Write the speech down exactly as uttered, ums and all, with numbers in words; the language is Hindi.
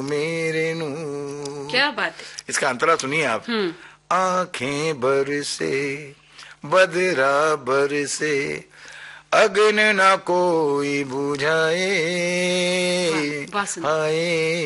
मेरे नूर। क्या बात है। इसका अंतरा सुनिए आप। आंखें बरसे बदरा बरसे अग्न ना कोई बुझाए, हाय